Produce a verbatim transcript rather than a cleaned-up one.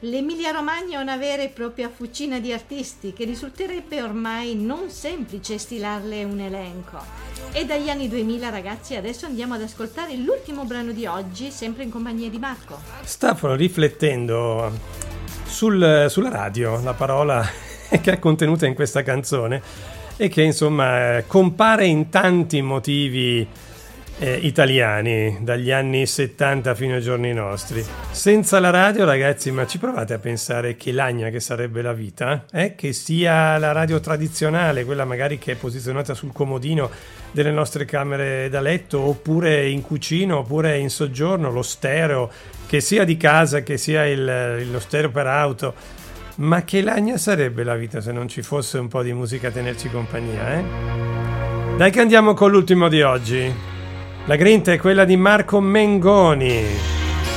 L'Emilia-Romagna è una vera e propria fucina di artisti che risulterebbe ormai non semplice stilarle un elenco. E dagli anni duemila, ragazzi, adesso andiamo ad ascoltare l'ultimo brano di oggi, sempre in compagnia di Marco. Stavo riflettendo sul, sulla radio, la parola che è contenuta in questa canzone e che insomma compare in tanti motivi Eh, italiani dagli anni settanta fino ai giorni nostri. Senza la radio, ragazzi, ma ci provate a pensare che lagna che sarebbe la vita? Eh? Che sia la radio tradizionale, quella magari che è posizionata sul comodino delle nostre camere da letto, oppure in cucina, oppure in soggiorno, lo stereo, che sia di casa, che sia il, lo stereo per auto. Ma che lagna sarebbe la vita se non ci fosse un po' di musica a tenerci compagnia, eh? Dai che andiamo con l'ultimo di oggi. La grinta è quella di Marco Mengoni.